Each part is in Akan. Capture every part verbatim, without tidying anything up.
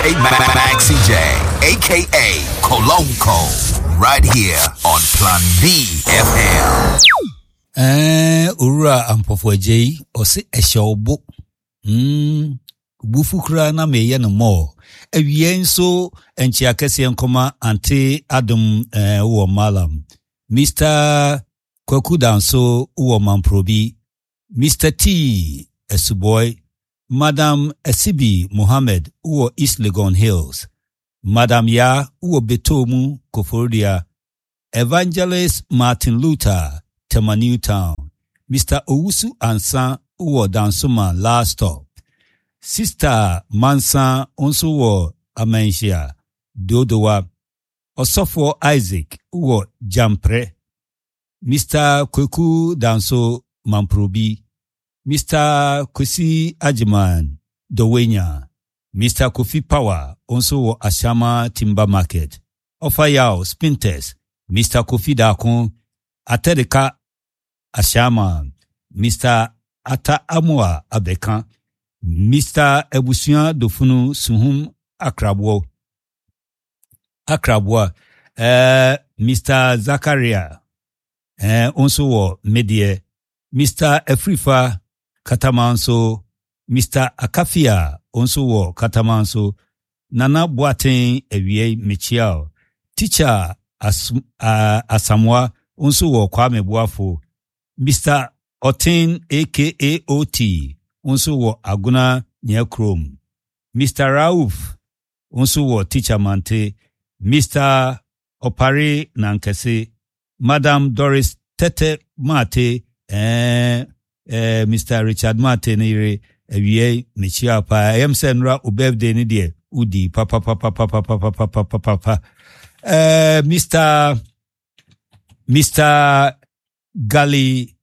D J Maxi J, aka Colonco, right here on Plan B F M. Eh, ura ampofo J, ose eshobo. Hmm, bufukura na meye no mo. Ewie nso enchi akese nkoma ante Adam eh wo malam. Mister Kwaku Danso wo mamprobi. Mister T Esuboy. Madam Esibi Mohammed uo East Legon Hills. Madam Ya uo Betomu Koforia. Evangelist Martin Luther Tema Newtown. Mister Owusu Ansan uo Dansuma Last Stop. Sister Mansa onso wo Amenshia Dodowa. Osofo Isaac uo Jampre. Mister Kweku Danso Mamprobi. Mister Kwesi Ajiman Dowenya. Mister Kofi Power onso wo Ashama Timber Market. Ofayao Spinters. Mister Kofi Dakon Atereka Ashama. Mister Ata Amwa Abekan. Mister Ebusian Dofunu Suhum Akrabwo. Akrabwa. Uh, Mister Zakaria. Uh, onso wo Medie. Mister Efrifa Katamanso. Mister Akafia onso wo Katamanso. Nana Boaten Ewie Michiao. Teacher As, uh, Asamwa onso wo Kwame Boafo. Mister Otin aka O T onso wo Aguna Nyekrom. Mister Rauf onso wo Teacher Mante. Mister Opare Nankese. Madam Doris Tete Mate. Eh, eh, Mister Richard Mate Nire Ewie Michia pa em senra o birthday ni de udi papa papa papa papa papa papa papa. Eh, Mister Mister Gali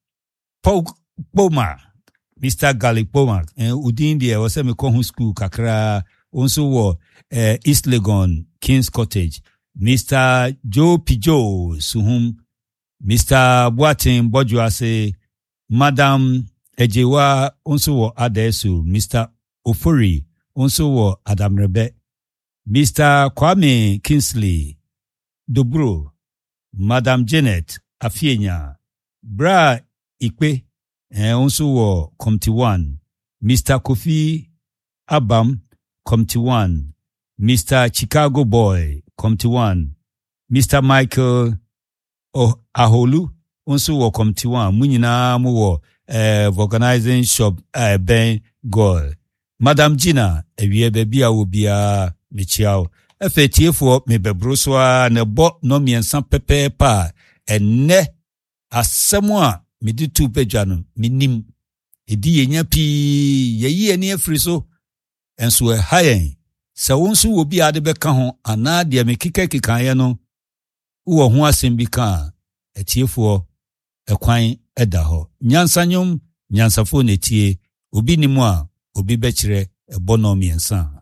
Poma. Mister Gali Poma. Eh, udin de wase me ko school kakra onso wo eh, East Legon King's Cottage. Mister Joe Pijo Suhum. Mister Boatin Bojuase. Madam Ejewa onso wo Adesu. Mister Ofori onso wo Adamrebe. Mister Kwame Kingsley Dobro. Madam Janet Afienya. Bra Ikpe eh, onso wo Committee one. Mister Kofi Abam Committee one. Mister Chicago Boy Committee one. Mister Michael oh, Aholu onso wo Committee one. Munyina mu wo eh, organizing shop eh, Ben Goal. Madam Gina ewie baby a wo bia mechiao. Efe tiefo me bebroswa ne bo no miensa pepe pa enne asemo a me di tu pejwa no minim edi yenya pi yeyi eni afri so enso e hayen se wonso wo bia de beka ho ana de me kika kika ye no wo ho asem bi ka etiefo ekwan eda ho nyansanyom nyansafo netie obi nimu a obi bekire ebo no miensa